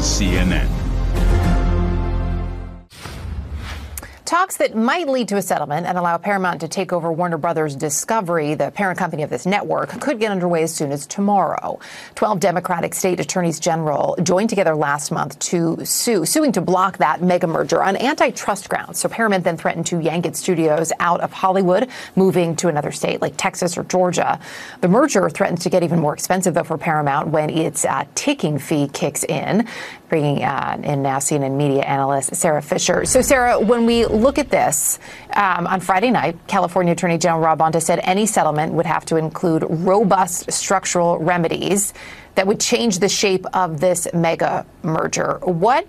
CNN. Talks that might lead to a settlement and allow Paramount to take over Warner Brothers Discovery, the parent company of this network, could get underway as soon as tomorrow. 12 Democratic state attorneys general joined together last month to suing to block that mega merger on antitrust grounds. So Paramount then threatened to yank its studios out of Hollywood, moving to another state like Texas or Georgia. The merger threatens to get even more expensive, though, for Paramount when its ticking fee kicks in. Bringing in now CNN media analyst Sarah Fisher. So, Sarah, when we look at this, on Friday night, California Attorney General Rob Bonta said any settlement would have to include robust structural remedies that would change the shape of this mega merger. What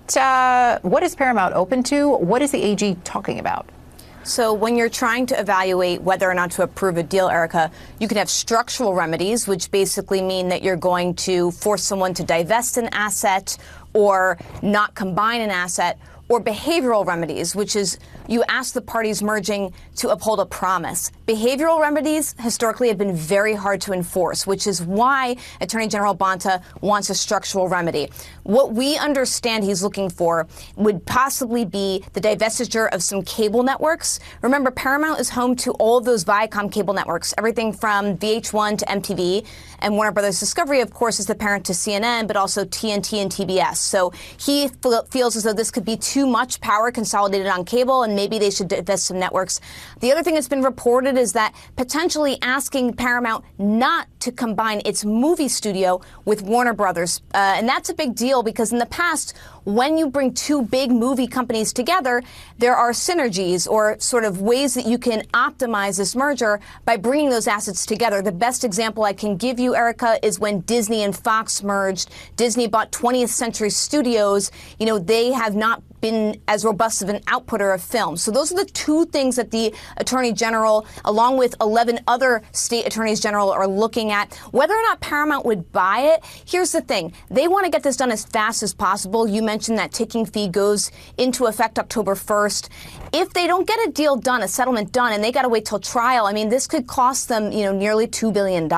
is Paramount open to? What is the AG talking about? So when you're trying to evaluate whether or not to approve a deal, Erica, you can have structural remedies, which basically mean that you're going to force someone to divest an asset or not combine an asset, or behavioral remedies, which is you ask the parties merging to uphold a promise. Behavioral remedies historically have been very hard to enforce, which is why Attorney General Bonta wants a structural remedy. What we understand he's looking for would possibly be the divestiture of some cable networks. Remember, Paramount is home to all of those Viacom cable networks, everything from VH1 to MTV. And Warner Brothers Discovery, of course, is the parent to CNN, but also TNT and TBS. So he feels as though this could be too much power consolidated on cable, and maybe they should divest some networks. The other thing that's been reported is that potentially asking Paramount not to combine its movie studio with Warner Brothers. And that's a big deal because in the past, when you bring two big movie companies together, there are synergies or sort of ways that you can optimize this merger by bringing those assets together. The best example I can give you, Erica, is when Disney and Fox merged. Disney bought 20th Century Studios. You know, they have not been as robust of an outputter of film. So those are the two things that the Attorney General, along with 11 other state attorneys general, are looking at. Whether or not Paramount would buy it, here's the thing. They want to get this done as fast as possible. You mentioned that ticking fee goes into effect October 1st. If they don't get a deal done, a settlement done, and they got to wait till trial, I mean, this could cost them, nearly $2 billion.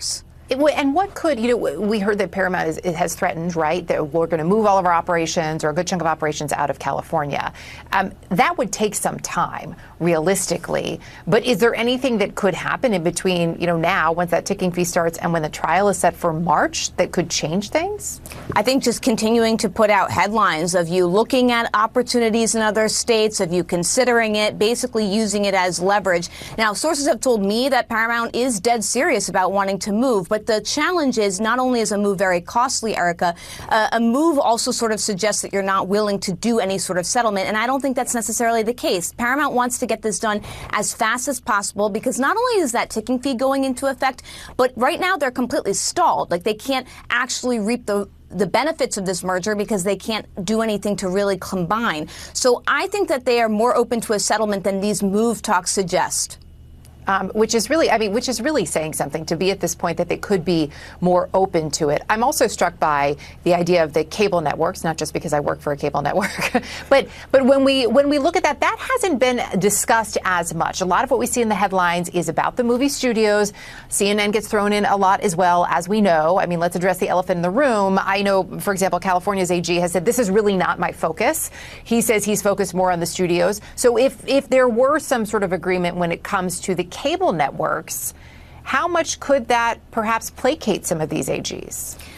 And what could, we heard that Paramount has threatened, right, that we're going to move all of our operations or a good chunk of operations out of California. That would take some time, realistically. But is there anything that could happen in between, now, once that ticking fee starts and when the trial is set for March that could change things? I think just continuing to put out headlines of you looking at opportunities in other states, of you considering it, basically using it as leverage. Now, sources have told me that Paramount is dead serious about wanting to move. But the challenge is not only is a move very costly, Erica, a move also sort of suggests that you're not willing to do any sort of settlement. And I don't think that's necessarily the case. Paramount wants to get this done as fast as possible because not only is that ticking fee going into effect, but right now they're completely stalled. Like they can't actually reap the benefits of this merger because they can't do anything to really combine. So I think that they are more open to a settlement than these move talks suggest. Which is really saying something to be at this point that they could be more open to it. I'm also struck by the idea of the cable networks, not just because I work for a cable network, but when we look at that hasn't been discussed as much. A lot of what we see in the headlines is about the movie studios. CNN gets thrown in a lot as well, as we know. I mean, let's address the elephant in the room. I know, for example, California's AG has said this is really not my focus. He says he's focused more on the studios. So if there were some sort of agreement when it comes to the cable networks, how much could that perhaps placate some of these AGs?